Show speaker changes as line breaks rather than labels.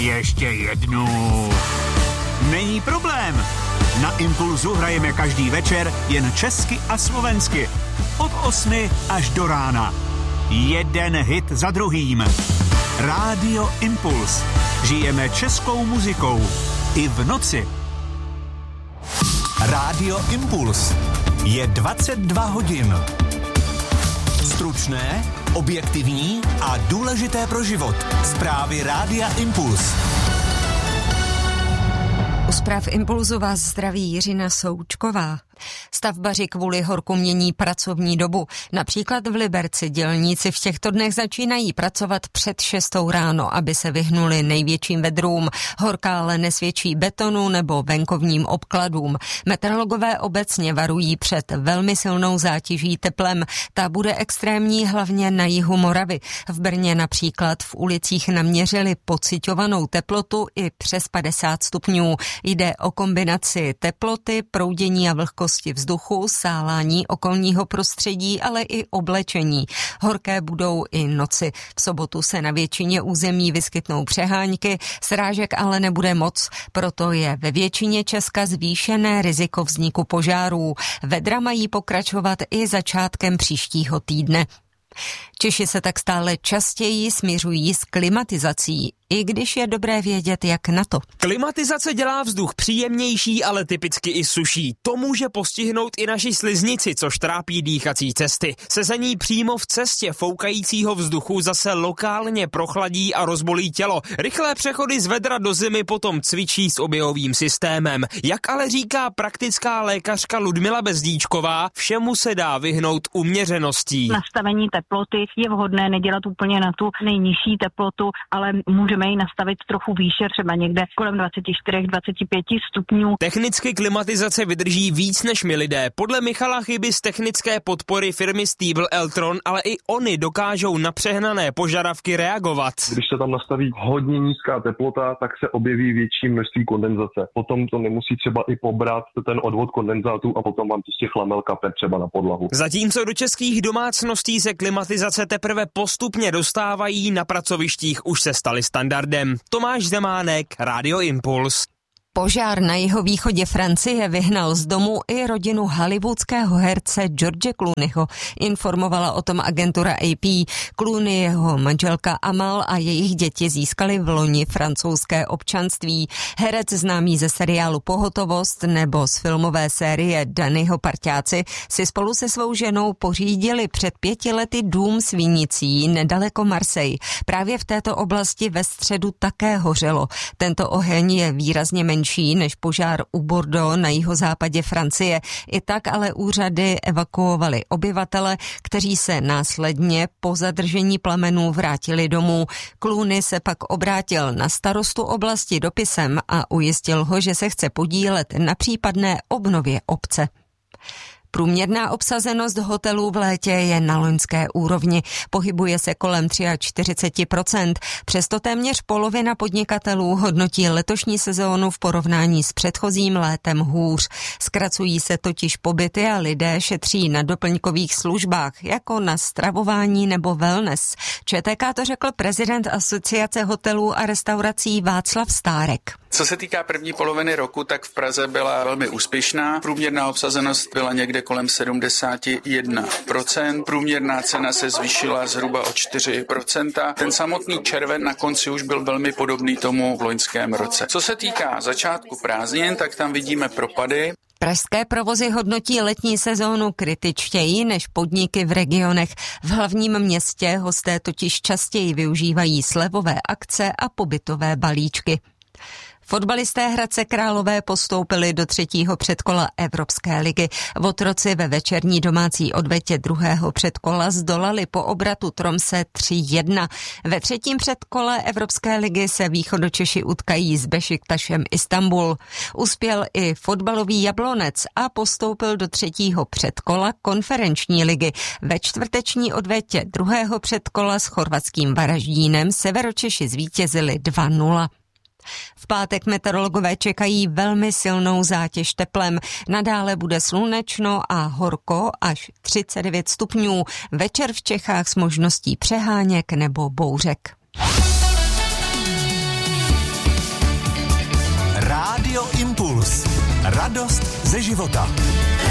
Ještě jednu. Není problém. Na Impulzu hrajeme každý večer jen česky a slovensky. Od 8 až do rána. Jeden hit za druhým. Rádio Impuls. Žijeme českou muzikou. I v noci.
Rádio Impuls. Je 22 hodin. Stručné, objektivní a důležité pro život. Zprávy Rádia Impuls.
U zpráv Impulzu vás zdraví Jiřina Součková. Stavbaři kvůli horku mění pracovní dobu. Například v Liberci dělníci v těchto dnech začínají pracovat před 6 ráno, aby se vyhnuli největším vedrům. Horka ale nesvědčí betonu nebo venkovním obkladům. Meteorologové obecně varují před velmi silnou zátěží teplem. Ta bude extrémní hlavně na jihu Moravy. V Brně například v ulicích naměřili pociťovanou teplotu i přes 50 stupňů. Jde o kombinaci teploty, proudění a vlhkosti vzduchu, sálání okolního prostředí, ale i oblečení. Horké budou i noci. V sobotu se na většině území vyskytnou přehánky, srážek ale nebude moc, proto je ve většině Česka zvýšené riziko vzniku požárů. Vedra mají pokračovat i začátkem příštího týdne. Češi se tak stále častěji směřují s klimatizací, i když je dobré vědět, jak na to.
Klimatizace dělá vzduch příjemnější, ale typicky i suší. To může postihnout i naši sliznici, což trápí dýchací cesty. Sezení přímo v cestě foukajícího vzduchu zase lokálně prochladí a rozbolí tělo. Rychlé přechody z vedra do zimy potom cvičí s oběhovým systémem. Jak ale říká praktická lékařka Ludmila Bezdíčková, všemu se dá vyhnout uměřeností.
Nastavení teploty je vhodné nedělat úplně na tu nejnižší teplotu, ale můžeme ji nastavit trochu výše, třeba někde kolem 24-25 stupňů.
Technicky klimatizace vydrží víc než my lidé. Podle Michala Chyby z technické podpory firmy Stiebel Eltron, ale i oni dokážou na přehnané požadavky reagovat.
Když se tam nastaví hodně nízká teplota, tak se objeví větší množství kondenzace. Potom to nemusí třeba i pobrat ten odvod kondenzátu a potom vám prostě chlamel kape třeba na podlahu.
Zatímco do českých domácností se klimatizace teprve postupně dostávají, na pracovištích už se staly standardem. Tomáš Zemánek, Rádio Impuls.
Požár na jihovýchodě Francie vyhnal z domu i rodinu hollywoodského herce George Clooneyho. Informovala o tom agentura AP. Clooney, jeho manželka Amal a jejich děti získali v loni francouzské občanství. Herec známý ze seriálu Pohotovost nebo z filmové série Dannyho parťáci si spolu se svou ženou pořídili před 5 lety dům s vinicí nedaleko Marseille. Právě v této oblasti ve středu také hořelo. Tento oheň je výrazně menší než požár u Bordeaux na jihozápadě Francie. I tak ale úřady evakuovali obyvatele, kteří se následně po zadržení plamenů vrátili domů. Clooney se pak obrátil na starostu oblasti dopisem a ujistil ho, že se chce podílet na případné obnově obce. Průměrná obsazenost hotelů v létě je na loňské úrovni. Pohybuje se kolem 43%. Přesto téměř polovina podnikatelů hodnotí letošní sezónu v porovnání s předchozím létem hůř. Zkracují se totiž pobyty a lidé šetří na doplňkových službách, jako na stravování nebo wellness. ČTK to řekl prezident Asociace hotelů a restaurací Václav Stárek.
Co se týká první poloviny roku, tak v Praze byla velmi úspěšná. Průměrná obsazenost byla někde kolem 71%. Průměrná cena se zvýšila zhruba o 4%. Ten samotný červen na konci už byl velmi podobný tomu v loňském roce. Co se týká začátku prázdnin, tak tam vidíme propady.
Pražské provozy hodnotí letní sezónu kritičtěji než podniky v regionech. V hlavním městě hosté totiž častěji využívají slevové akce a pobytové balíčky. Fotbalisté Hradce Králové postoupili do 3. předkola Evropské ligy. Votroci ve večerní domácí odvetě 2. předkola zdolali po obratu Tromse 3-1. Ve 3. předkole Evropské ligy se východočeši utkají s Bešiktašem Istanbul. Uspěl i fotbalový Jablonec a postoupil do 3. předkola konferenční ligy. Ve čtvrteční odvetě 2. předkola s chorvatským Varaždínem Severočeši zvítězili 2-0. V pátek meteorologové čekají velmi silnou zátěž teplem. Nadále bude slunečno a horko až 39 stupňů. Večer v Čechách s možností přeháněk nebo bouřek.
Radost ze života.